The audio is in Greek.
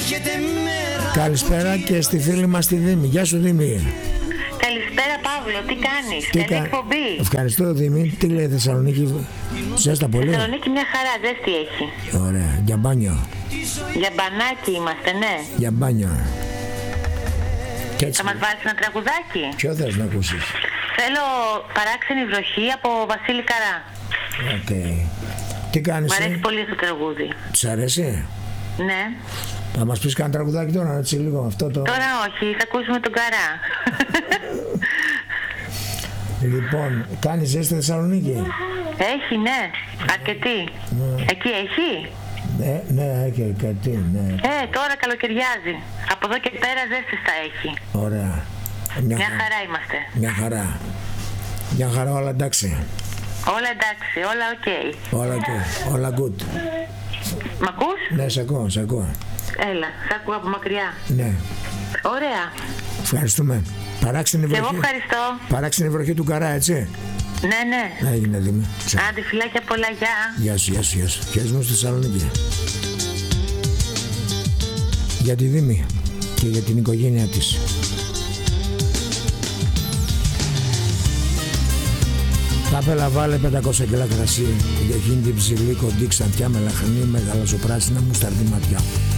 Καλησπέρα και στη φίλη μας τη Δήμη. Γεια σου Δήμη. Καλησπέρα Παύλο, τι κάνεις, καλή εκπομπή. Ευχαριστώ Δήμη. Τι λέει Θεσσαλονίκη, ζέστα πολύ? Θεσσαλονίκη μια χαρά, ζέστη έχει. Ωραία, για μπάνιο. Για μπανάκι είμαστε, ναι. Για μπάνιο. Θα μας βάλεις ένα τραγουδάκι? Ποιο θες να ακούσεις? Θέλω Παράξενη βροχή από Βασίλη Καρά. Οκ. Τι κάνεις? Μ' αρέσει πολύ το τραγούδι. Της αρέσει? Ναι. Θα μας πεις κανένα τραγουδάκι τώρα, έτσι λίγο αυτό το... Τώρα όχι, θα ακούσουμε τον Καρά. Λοιπόν, κάνει ζέστη στη Θεσσαλονίκη? Έχει, ναι. Αρκετή. Ναι. Εκεί έχει? Ναι, έχει αρκετή, ναι. Τώρα καλοκαιριάζει. Από εδώ και πέρα ζέστης θα έχει. Ωραία. Μια χαρά είμαστε. Μια χαρά. Μια χαρά, όλα εντάξει. Όλα εντάξει, όλα οκ. Όλα ok, όλα good. Μ' ακούς? Ναι, σε ακούω, σε ακούω. Έλα, σ' ακούω από μακριά. Ναι. Ωραία. Ευχαριστούμε. Παράξενη βροχή. Εγώ ευχαριστώ. Παράξενη βροχή του Καρά, έτσι. Ναι, ναι. Έγινε Δήμη. Άντε φιλάκια πολλά, γεια. Γεια σου, γεια σου, γεια σου. Χαιρετισμό στη Θεσσαλονίκη. Για τη Δήμη και για την οικογένειά της. Κάπελα βάλε 500 κιλά κρασί. Για εκείνη την ψηλή κοντή ξανθιά με λαχνή, με γαλαζοπράσινα μουσταρδί ματιά.